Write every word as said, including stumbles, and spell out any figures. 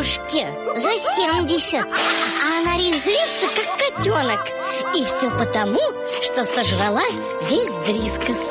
бабушке за семьдесят, а она резвится, как котенок. И все потому, что сожрала весь дрискос.